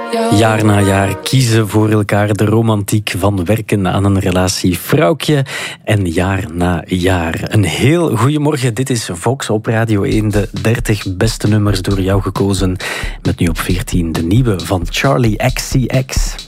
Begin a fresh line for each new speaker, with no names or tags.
Jaar na jaar kiezen voor elkaar, de romantiek van werken aan een relatie. Vrouwtje en jaar na jaar. Een heel goeiemorgen, dit is Vox op Radio 1. De 30 beste nummers door jou gekozen. Met nu op 14 de nieuwe van Charli XCX.